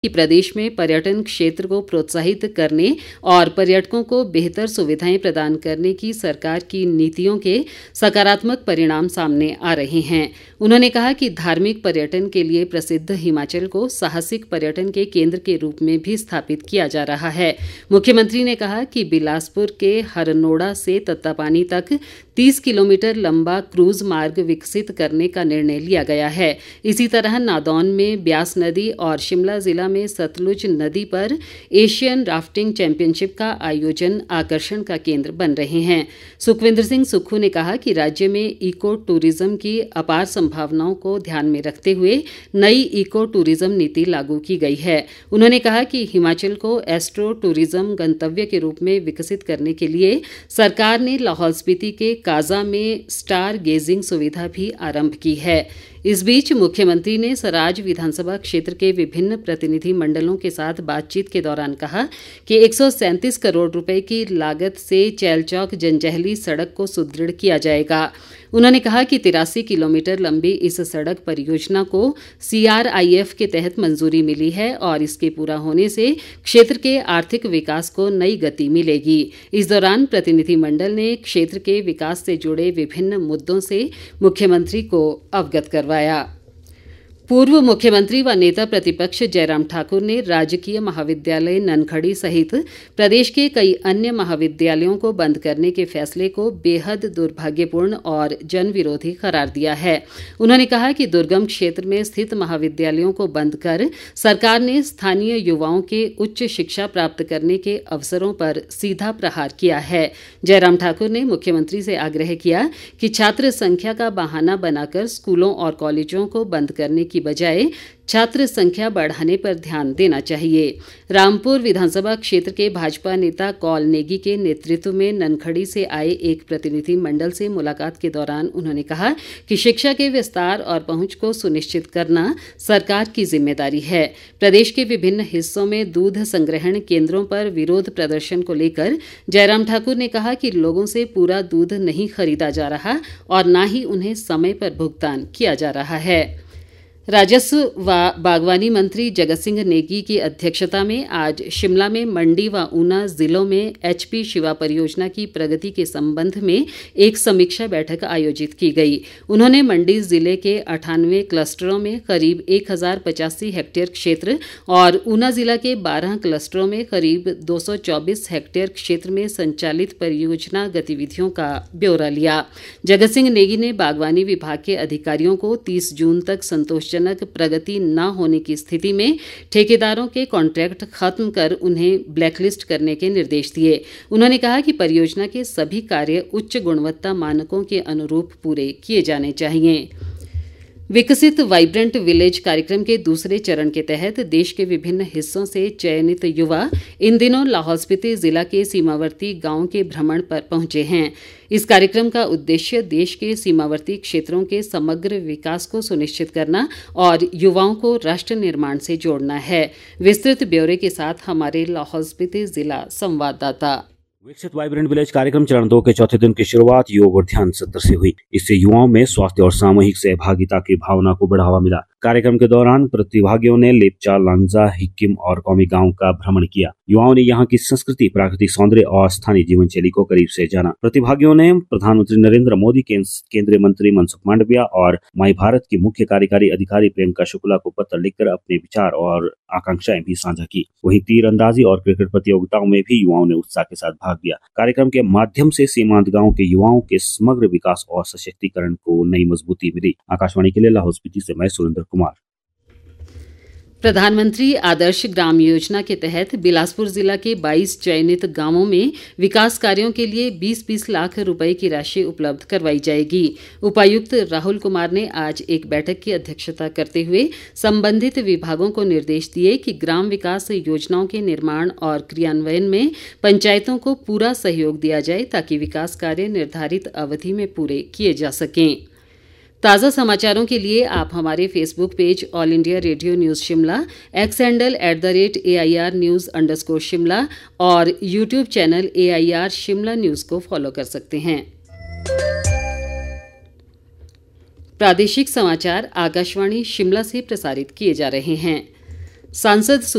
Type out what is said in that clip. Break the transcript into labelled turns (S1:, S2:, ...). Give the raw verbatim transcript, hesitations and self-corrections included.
S1: कि प्रदेश में पर्यटन क्षेत्र को प्रोत्साहित करने और पर्यटकों को बेहतर सुविधाएं प्रदान करने की सरकार की नीतियों के सकारात्मक परिणाम सामने आ रहे हैं। उन्होंने कहा कि धार्मिक पर्यटन के लिए प्रसिद्ध हिमाचल को साहसिक पर्यटन के केंद्र के रूप में भी स्थापित किया जा रहा है। मुख्यमंत्री ने कहा कि बिलासपुर के हरनोड़ा से तत्तापानी तक तीस किलोमीटर लंबा क्रूज मार्ग विकसित करने का निर्णय लिया गया है। इसी तरह नादौन में ब्यास नदी और शिमला जिला में सतलुज नदी पर एशियन राफ्टिंग चैंपियनशिप का आयोजन आकर्षण का केंद्र बन रहे हैं। सुखविंदर सिंह सुक्खू ने कहा कि राज्य में इको टूरिज्म की अपार संभावनाओं को ध्यान में रखते हुए नई इको टूरिज्म नीति लागू की गई है। उन्होंने कहा कि हिमाचल को एस्ट्रो टूरिज्म गंतव्य के रूप में विकसित करने के लिए सरकार ने लाहौल स्पीति के काजा में स्टार गेजिंग सुविधा भी आरंभ की है। इस बीच मुख्यमंत्री ने सराज विधानसभा क्षेत्र के विभिन्न प्रतिनिधि मंडलों के साथ बातचीत के दौरान कहा कि एक सौ सैंतीस करोड़ रुपए की लागत से चैलचौक जंजैहली सड़क को सुदृढ़ किया जाएगा। उन्होंने कहा कि तिरासी किलोमीटर लंबी इस सड़क परियोजना को सीआरआईएफ के तहत मंजूरी मिली है और इसके पूरा होने से क्षेत्र के आर्थिक विकास को नई गति मिलेगी। इस दौरान प्रतिनिधिमंडल ने क्षेत्र के विकास से जुड़े विभिन्न मुद्दों से मुख्यमंत्री को अवगत करवाया। पूर्व मुख्यमंत्री व नेता प्रतिपक्ष जयराम ठाकुर ने राजकीय महाविद्यालय ननखड़ी सहित प्रदेश के कई अन्य महाविद्यालयों को बंद करने के फैसले को बेहद दुर्भाग्यपूर्ण और जनविरोधी करार दिया है। उन्होंने कहा कि दुर्गम क्षेत्र में स्थित महाविद्यालयों को बंद कर सरकार ने स्थानीय युवाओं के उच्च शिक्षा प्राप्त करने के अवसरों पर सीधा प्रहार किया है। जयराम ठाकुर ने मुख्यमंत्री से आग्रह किया कि छात्र संख्या का बहाना बनाकर स्कूलों और कॉलेजों को बंद करने की बजाय छात्र संख्या बढ़ाने पर ध्यान देना चाहिए। रामपुर विधानसभा क्षेत्र के भाजपा नेता कौल नेगी के नेतृत्व में ननखड़ी से आए एक प्रतिनिधि मंडल से मुलाकात के दौरान उन्होंने कहा कि शिक्षा के विस्तार और पहुंच को सुनिश्चित करना सरकार की जिम्मेदारी है। प्रदेश के विभिन्न हिस्सों में दूध संग्रहण केंद्रों पर विरोध प्रदर्शन को लेकर जयराम ठाकुर ने कहा कि लोगों से पूरा दूध नहीं खरीदा जा रहा और न ही उन्हें समय पर भुगतान किया जा रहा है। राजस्व व बागवानी मंत्री जगत सिंह नेगी की अध्यक्षता में आज शिमला में मंडी व ऊना जिलों में एचपी शिवा परियोजना की प्रगति के संबंध में एक समीक्षा बैठक आयोजित की गई। उन्होंने मंडी जिले के अठानवे क्लस्टरों में करीब एक हजार पचासी हेक्टेयर क्षेत्र और ऊना जिला के बारह क्लस्टरों में करीब दो सौ चौबीस हेक्टेयर क्षेत्र में संचालित परियोजना गतिविधियों का ब्यौरा लिया। जगत सिंह नेगी ने बागवानी विभाग के अधिकारियों को तीस जून तक संतोष जनक प्रगति न होने की स्थिति में ठेकेदारों के कॉन्ट्रैक्ट खत्म कर उन्हें ब्लैकलिस्ट करने के निर्देश दिए। उन्होंने कहा कि परियोजना के सभी कार्य उच्च गुणवत्ता मानकों के अनुरूप पूरे किए जाने चाहिए। विकसित वाइब्रेंट विलेज कार्यक्रम के दूसरे चरण के तहत देश के विभिन्न हिस्सों से चयनित युवा इन दिनों लाहौल स्पीति जिला के सीमावर्ती गांवों के भ्रमण पर पहुंचे हैं। इस कार्यक्रम का उद्देश्य देश के सीमावर्ती क्षेत्रों के समग्र विकास को सुनिश्चित करना और युवाओं को राष्ट्र निर्माण से जोड़ना है। विस्तृत ब्यौरे के साथ हमारे लाहौल स्पीति जिला संवाददाता।
S2: विकसित वाइब्रेंट विलेज कार्यक्रम चरण दो के चौथे दिन की शुरुआत योग और ध्यान सत्र से हुई। इससे युवाओं में स्वास्थ्य और सामूहिक सहभागिता की भावना को बढ़ावा मिला। कार्यक्रम के दौरान प्रतिभागियों ने लेपचा, लांगजा, हिक्किम और कौमी गांव का भ्रमण किया। युवाओं ने यहाँ की संस्कृति, प्राकृतिक सौंदर्य और स्थानीय जीवन शैली को करीब से जाना। प्रतिभागियों ने प्रधानमंत्री नरेंद्र मोदी, केंद्रीय मंत्री मनसुख मांडविया और माई भारत की मुख्य कार्यकारी अधिकारी प्रियंका शुक्ला को पत्र लिखकर अपने विचार और आकांक्षाएं भी साझा की। वहीं तीरंदाजी और क्रिकेट प्रतियोगिताओं में भी युवाओं ने उत्साह के साथ भाग लिया। कार्यक्रम के माध्यम से सीमांत गांवों के युवाओं के समग्र विकास और सशक्तिकरण को नई मजबूती मिली। आकाशवाणी के लिए लाहौल स्पीति से मैं सुरेंद्र कुमार।
S1: प्रधानमंत्री आदर्श ग्राम योजना के तहत बिलासपुर जिला के बाईस चयनित गांवों में विकास कार्यों के लिए बीस बीस लाख रुपए की राशि उपलब्ध करवाई जाएगी। उपायुक्त राहुल कुमार ने आज एक बैठक की अध्यक्षता करते हुए संबंधित विभागों को निर्देश दिए कि ग्राम विकास योजनाओं के निर्माण और क्रियान्वयन में पंचायतों को पूरा सहयोग दिया जाए ताकि विकास कार्य निर्धारित अवधि में पूरे किए जा सकें। ताज़ा समाचारों के लिए आप हमारे Facebook page all India radio news Shimla, x handle at the rate A I R news underscore Shimla और YouTube channel A I R Shimla news को फॉलो कर सकते हैं। प्रादेशिक समाचार आकाशवाणी शिमला से प्रसारित किए जा रहे हैं। सांसद